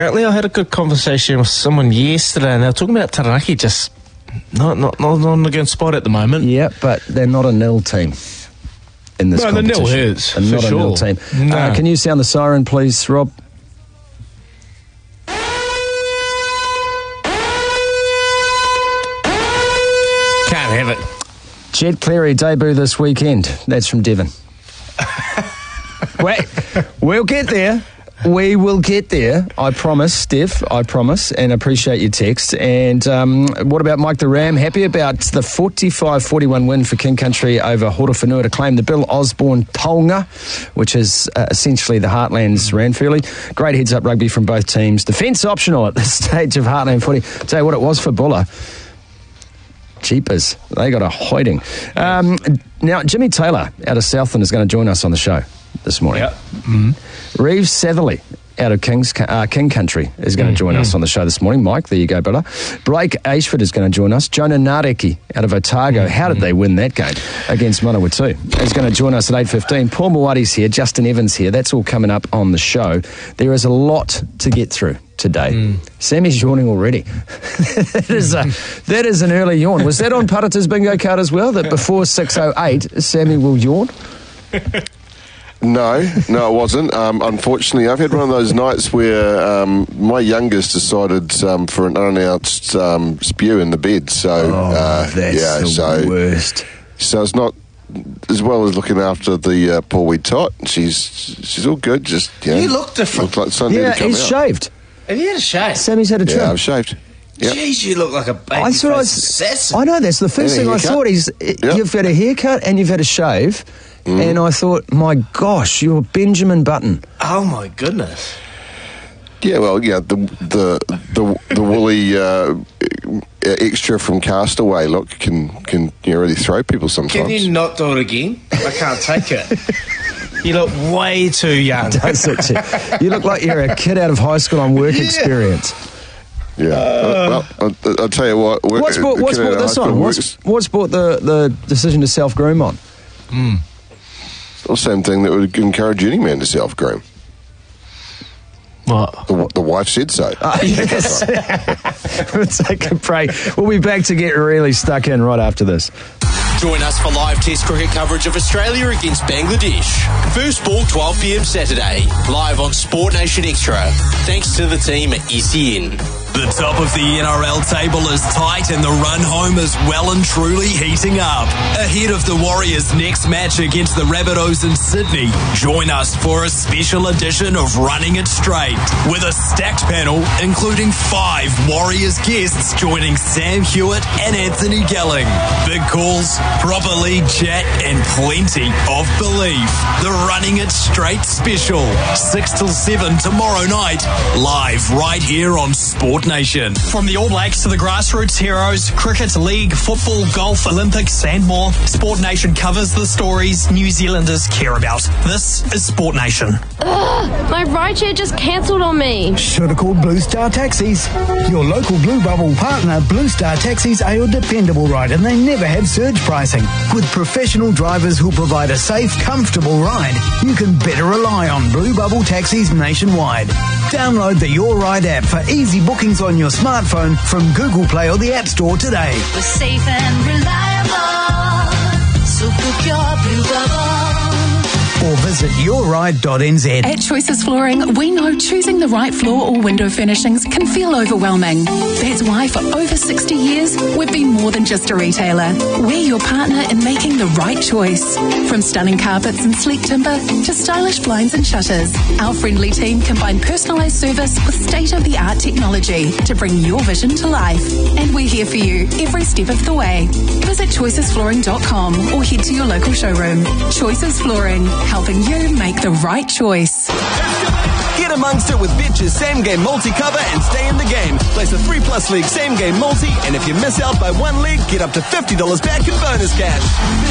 Apparently, I had a good conversation with someone yesterday, and they were talking about Taranaki just not on a good spot at the moment. Yeah, but they're not a nil team in this competition. No, the nil is, and not for a nil sure. team. No. Can you sound the siren, please, Rob? Can't have it. Jed Cleary debut this weekend. That's from Devon. Wait, we'll get there. We will get there. I promise, Steph. I promise, and appreciate your text. And what about Mike the Ram? Happy about the 45-41 win for King Country over Horowhenua to claim the Bill Osborne Taonga, which is essentially the Heartland's Ranfurly. Great heads-up rugby from both teams. Defence optional at this stage of Heartland footy. Tell you what it was for Buller. Cheapers. They got a hiding. Now, Jimmy Taylor out of Southland is going to join us on the show this morning. Yep. Mm-hmm. Reeves Satherley out of King Country is going to join us on the show this morning. Mike, there you go, brother. Blake Ashford is going to join us. Jonah Nareki out of Otago. How did they win that game against Manawatu? Is going to join us at 8:15. Paul Mawadi's here. Justin Evans here. That's all coming up on the show. There is a lot to get through today. Sammy's yawning already. that is an early yawn. Was that on Parata's bingo card as well, that before 6:08 Sammy will yawn? No, it wasn't. Unfortunately, I've had one of those nights where my youngest decided for an unannounced spew in the bed. So, that's the worst. So it's not as well as looking after the poor wee tot. She's all good. Just You look different. Look like Sunday to come he's out. shaved. Have you had a shave? Sammy's had a trim. Yeah, I've shaved. Yep. Jeez, you look like a baby assassin. I know, that's the first And thing a I haircut. thought. You've had a haircut and you've had a shave, and I thought, my gosh, you're Benjamin Button. Oh my goodness. Yeah, well, yeah, the woolly extra from Castaway look can really throw people sometimes. Can you not do it again? I can't take it. You look way too young. Does it? You look like you're a kid out of high school on work experience. Yeah, well, I'll tell you what. What's brought this on? What's brought the decision to self-groom on? The same thing that would encourage any man to self-groom. What? The wife said so. Yes. We'll take a break. We'll be back to get really stuck in right after this. Join us for live Test cricket coverage of Australia against Bangladesh. First ball 12 p.m. Saturday, live on Sport Nation Extra. Thanks to the team at ECN. The top of the NRL table is tight and the run home is well and truly heating up. Ahead of the Warriors' next match against the Rabbitohs in Sydney, join us for a special edition of Running It Straight with a stacked panel including 5 Warriors guests joining Sam Hewitt and Anthony Gelling. Big calls, proper league chat and plenty of belief. The Running It Straight special, 6 till 7 tomorrow night, live right here on Sport Nation. From the All Blacks to the grassroots heroes, cricket, league, football, golf, Olympics and more, Sport Nation covers the stories New Zealanders care about. This is Sport Nation. Ugh, my rideshare just cancelled on me. Should have called Blue Star Taxis. Your local Blue Bubble partner, Blue Star Taxis, are your dependable ride and they never have surge pricing. With professional drivers who'll provide a safe, comfortable ride, you can better rely on Blue Bubble Taxis nationwide. Download the Your Ride app for easy bookings on your smartphone from Google Play or the App Store today. We're safe and reliable, so book your Blue Bubble. Or visit yourride.nz. At Choices Flooring, we know choosing the right floor or window furnishings can feel overwhelming. That's why for over 60 years, we've been more than just a retailer. We're your partner in making the right choice. From stunning carpets and sleek timber to stylish blinds and shutters, our friendly team combine personalised service with state-of-the-art technology to bring your vision to life. And we're here for you every step of the way. Visit choicesflooring.com or head to your local showroom. Choices Flooring, helping you make the right choice. Get amongst it with Betches Same Game Multi cover and stay in the game. Place a 3+ league Same Game Multi, and if you miss out by one league, get up to $50 back in bonus cash.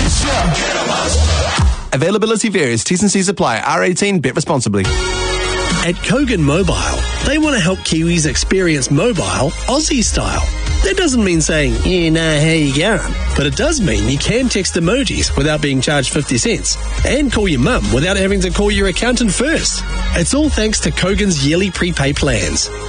Availability varies. T's and C's apply. R18. Bet responsibly. At Kogan Mobile, they want to help Kiwis experience mobile Aussie style. That doesn't mean saying, yeah, nah, how you going? But it does mean you can text emojis without being charged 50 cents and call your mum without having to call your accountant first. It's all thanks to Kogan's yearly prepay plans.